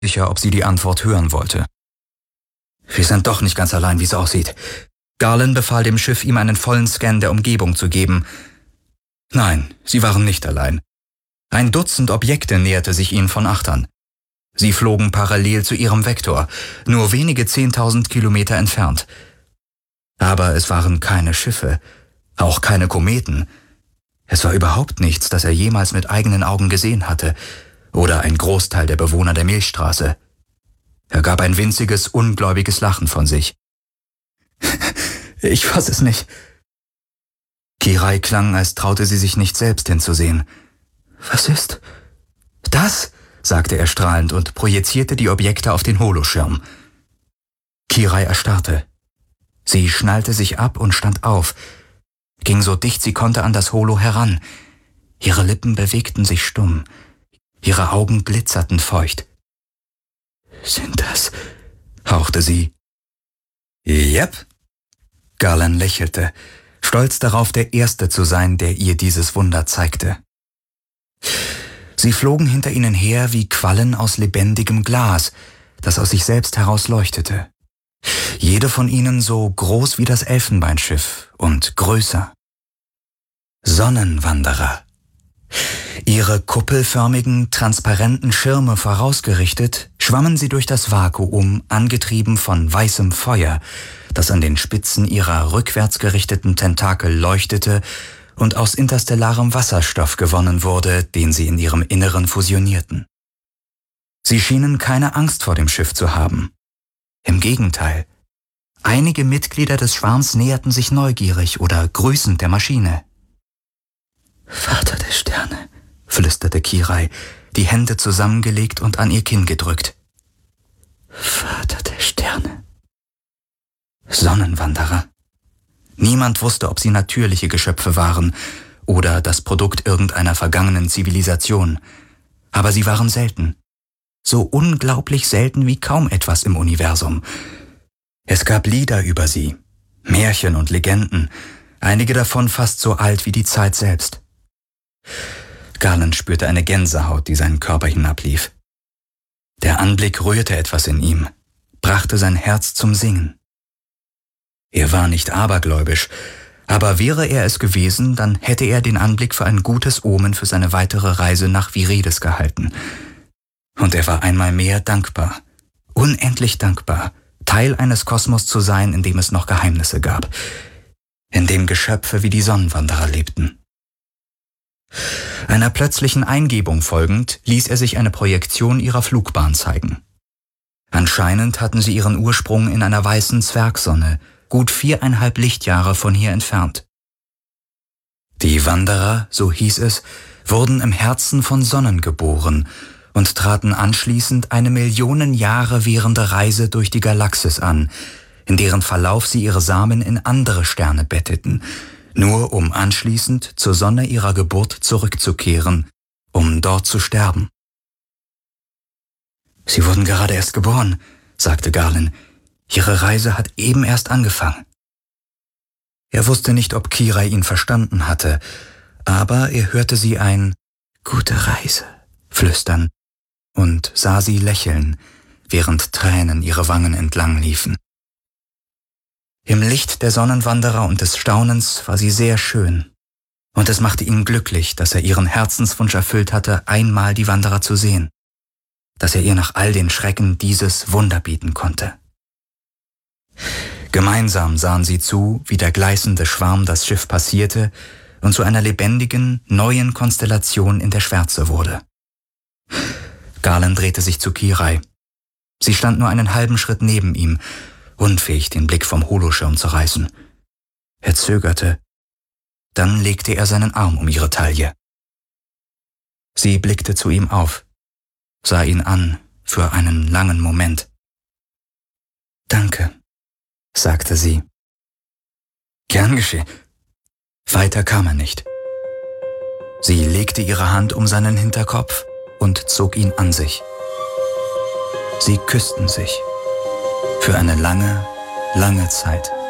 sicher, ob sie die Antwort hören wollte. »Wir sind doch nicht ganz allein, wie es aussieht.« Garland befahl dem Schiff, ihm einen vollen Scan der Umgebung zu geben. Nein, sie waren nicht allein. Ein Dutzend Objekte näherte sich ihnen von Achtern. Sie flogen parallel zu ihrem Vektor, nur wenige 10.000 Kilometer entfernt. Aber es waren keine Schiffe, auch keine Kometen. Es war überhaupt nichts, das er jemals mit eigenen Augen gesehen hatte, oder ein Großteil der Bewohner der Milchstraße. Er gab ein winziges, ungläubiges Lachen von sich. »Ich fass es nicht.« Kirai klang, als traute sie sich nicht selbst hinzusehen. »Was ist das?« sagte er strahlend und projizierte die Objekte auf den Holoschirm. Kirai erstarrte. Sie schnallte sich ab und stand auf, ging so dicht sie konnte an das Holo heran. Ihre Lippen bewegten sich stumm, ihre Augen glitzerten feucht. »Sind das?« hauchte sie. »Jep.« Garland lächelte, stolz darauf, der Erste zu sein, der ihr dieses Wunder zeigte. Sie flogen hinter ihnen her wie Quallen aus lebendigem Glas, das aus sich selbst heraus leuchtete. Jede von ihnen so groß wie das Elfenbeinschiff und größer. Sonnenwanderer. Ihre kuppelförmigen, transparenten Schirme vorausgerichtet, schwammen sie durch das Vakuum, angetrieben von weißem Feuer, das an den Spitzen ihrer rückwärts gerichteten Tentakel leuchtete und aus interstellarem Wasserstoff gewonnen wurde, den sie in ihrem Inneren fusionierten. Sie schienen keine Angst vor dem Schiff zu haben. Im Gegenteil. Einige Mitglieder des Schwarms näherten sich neugierig oder grüßend der Maschine. »Vater der Sterne«, flüsterte Kirai, die Hände zusammengelegt und an ihr Kinn gedrückt. »Vater der Sterne.« Sonnenwanderer. Niemand wusste, ob sie natürliche Geschöpfe waren oder das Produkt irgendeiner vergangenen Zivilisation. Aber sie waren selten. So unglaublich selten wie kaum etwas im Universum. Es gab Lieder über sie, Märchen und Legenden, einige davon fast so alt wie die Zeit selbst. Garland spürte eine Gänsehaut, die seinen Körper hinablief. Der Anblick rührte etwas in ihm, brachte sein Herz zum Singen. Er war nicht abergläubisch, aber wäre er es gewesen, dann hätte er den Anblick für ein gutes Omen für seine weitere Reise nach Viredes gehalten. Und er war einmal mehr dankbar, unendlich dankbar, Teil eines Kosmos zu sein, in dem es noch Geheimnisse gab, in dem Geschöpfe wie die Sonnenwanderer lebten. Einer plötzlichen Eingebung folgend ließ er sich eine Projektion ihrer Flugbahn zeigen. Anscheinend hatten sie ihren Ursprung in einer weißen Zwergsonne, gut 4,5 Lichtjahre von hier entfernt. Die Wanderer, so hieß es, wurden im Herzen von Sonnen geboren und traten anschließend eine Millionen Jahre währende Reise durch die Galaxis an, in deren Verlauf sie ihre Samen in andere Sterne betteten, nur um anschließend zur Sonne ihrer Geburt zurückzukehren, um dort zu sterben. »Sie wurden gerade erst geboren«, sagte Garland. »Ihre Reise hat eben erst angefangen.« Er wusste nicht, ob Kirai ihn verstanden hatte, aber er hörte sie ein »Gute Reise« flüstern und sah sie lächeln, während Tränen ihre Wangen entlang liefen. Im Licht der Sonnenwanderer und des Staunens war sie sehr schön, und es machte ihn glücklich, dass er ihren Herzenswunsch erfüllt hatte, einmal die Wanderer zu sehen, dass er ihr nach all den Schrecken dieses Wunder bieten konnte. Gemeinsam sahen sie zu, wie der gleißende Schwarm das Schiff passierte und zu einer lebendigen, neuen Konstellation in der Schwärze wurde. Garland drehte sich zu Kirai. Sie stand nur einen halben Schritt neben ihm, unfähig, den Blick vom Holoschirm zu reißen. Er zögerte. Dann legte er seinen Arm um ihre Taille. Sie blickte zu ihm auf, sah ihn an für einen langen Moment. »Danke«, sagte sie. »Gern geschehen.« Weiter kam er nicht. Sie legte ihre Hand um seinen Hinterkopf und zog ihn an sich. Sie küssten sich. Für eine lange, lange Zeit.